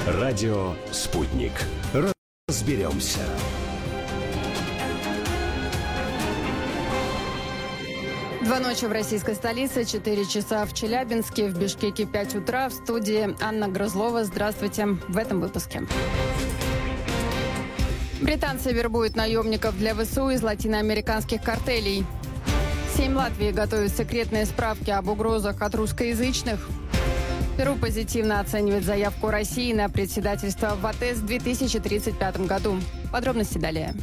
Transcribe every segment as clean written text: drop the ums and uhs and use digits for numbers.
Радио «Спутник». Разберемся. Два ночи в российской столице, 4 часа в Челябинске, в Бишкеке 5 утра. В студии Анна Грызлова. Здравствуйте в этом выпуске. Британцы вербуют наемников для ВСУ из латиноамериканских картелей. 7 Латвии готовят секретные справки об угрозах от русскоязычных. Перу позитивно оценивает заявку России на председательство в АТЭС в 2035 году. Подробности далее.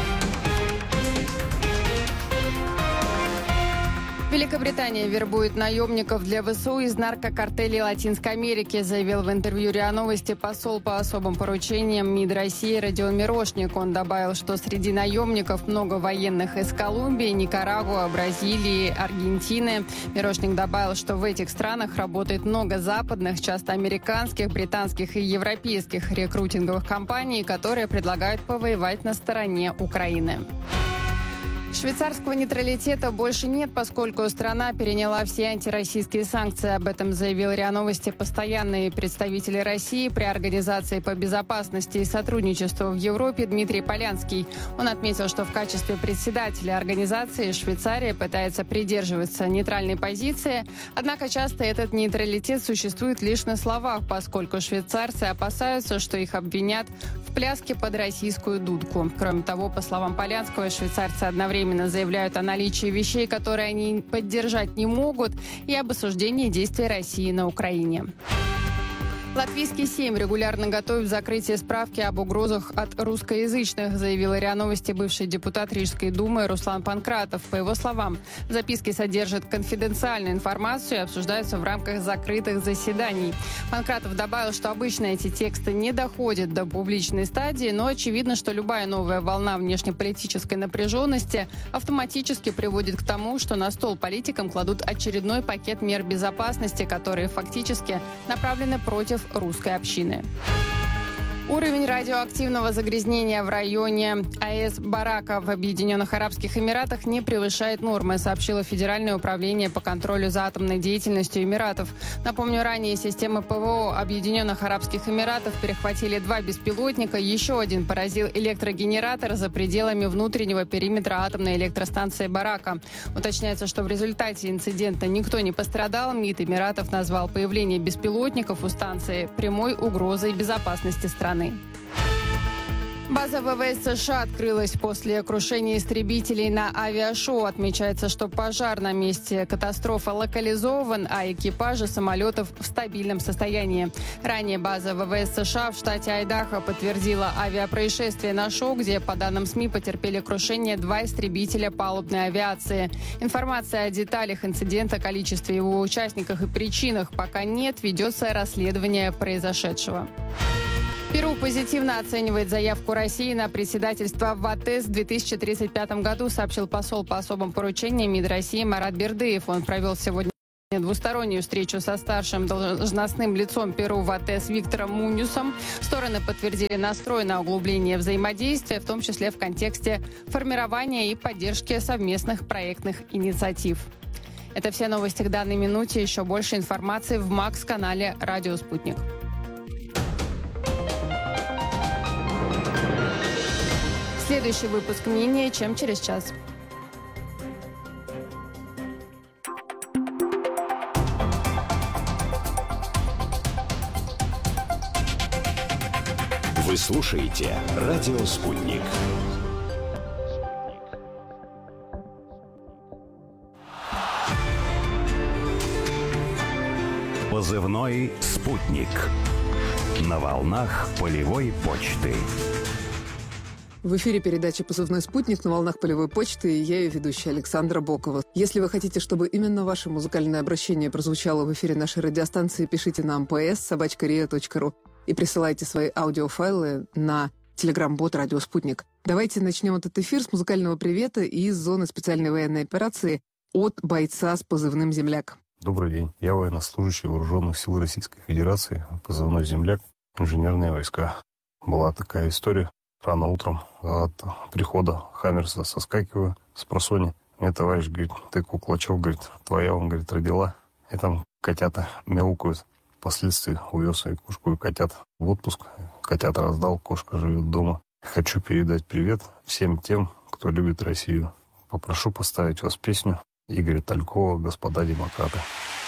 Великобритания вербует наемников для ВСУ из наркокартелей Латинской Америки, заявил в интервью РИА Новости посол по особым поручениям МИД России Родион Мирошник. Он добавил, что среди наемников много военных из Колумбии, Никарагуа, Бразилии, Аргентины. Мирошник добавил, что в этих странах работает много западных, часто американских, британских и европейских рекрутинговых компаний, которые предлагают повоевать на стороне Украины. Швейцарского нейтралитета больше нет, поскольку страна переняла все антироссийские санкции. Об этом заявил РИА Новости постоянный представитель России при Организации по безопасности и сотрудничеству в Европе Дмитрий Полянский. Он отметил, что в качестве председателя организации Швейцария пытается придерживаться нейтральной позиции. Однако часто этот нейтралитет существует лишь на словах, поскольку швейцарцы опасаются, что их обвинят в пляске под российскую дудку. Кроме того, по словам Полянского, швейцарцы одновременно заявляют о наличии вещей, которые они поддержать не могут, и об осуждении действий России на Украине. Латвийский Сейм регулярно готовит закрытие справки об угрозах от русскоязычных, заявил РИА Новости бывший депутат Рижской думы Руслан Панкратов. По его словам, записки содержат конфиденциальную информацию и обсуждаются в рамках закрытых заседаний. Панкратов добавил, что обычно эти тексты не доходят до публичной стадии, но очевидно, что любая новая волна внешнеполитической напряженности автоматически приводит к тому, что на стол политикам кладут очередной пакет мер безопасности, которые фактически направлены против русской общины. Уровень радиоактивного загрязнения в районе АЭС Барака в Объединенных Арабских Эмиратах не превышает нормы, сообщило Федеральное управление по контролю за атомной деятельностью Эмиратов. Напомню, ранее системы ПВО Объединенных Арабских Эмиратов перехватили 2 беспилотника, еще один поразил электрогенератор за пределами внутреннего периметра атомной электростанции Барака. Уточняется, что в результате инцидента никто не пострадал. МИД Эмиратов назвал появление беспилотников у станции прямой угрозой безопасности страны. База ВВС США открылась после крушения истребителей на авиашоу. Отмечается, что пожар на месте катастрофы локализован, а экипажи самолетов в стабильном состоянии. Ранее база ВВС США в штате Айдахо подтвердила авиапроисшествие на шоу, где, по данным СМИ, потерпели крушение 2 истребителя палубной авиации. Информация о деталях инцидента, количестве его участников и причинах пока нет. Ведется расследование произошедшего. Перу позитивно оценивает заявку России на председательство в АТЭС в 2035 году, сообщил посол по особым поручениям МИД России Марат Бердыев. Он провел сегодня двустороннюю встречу со старшим должностным лицом Перу в АТЭС Виктором Муньюсом. Стороны подтвердили настрой на углубление взаимодействия, в том числе в контексте формирования и поддержки совместных проектных инициатив. Это все новости к данной минуте. Еще больше информации в МАКС-канале «Радио Спутник». Следующий выпуск менее чем через час. Вы слушаете «Радио Спутник». Позывной «Спутник». На волнах полевой почты. В эфире передача «Позывной спутник» на волнах полевой почты, и я ее ведущая Александра Бокова. Если вы хотите, чтобы именно ваше музыкальное обращение прозвучало в эфире нашей радиостанции, пишите нам ps@ria.ru и присылайте свои аудиофайлы на телеграм-бот «Радио Спутник». Давайте начнем этот эфир с музыкального привета из зоны специальной военной операции от бойца с позывным «Земляк». Добрый день. Я военнослужащий Вооруженных сил Российской Федерации, позывной «Земляк», инженерные войска. Была такая история. Рано утром от прихода Хаммерса соскакиваю с просони. Мне товарищ говорит: ты кукла, чё, говорит, твоя, он, говорит, родила. И там котята мяукают впоследствии увез свою кошку и котят в отпуск. Котят раздал, кошка живет дома. Хочу передать привет всем тем, кто любит Россию. Попрошу поставить вас песню Игоря Талькова «Господа демократы».